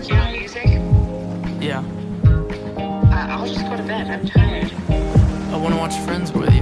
working on music? Yeah, I'll just go to bed. I'm tired. I want to watch Friends with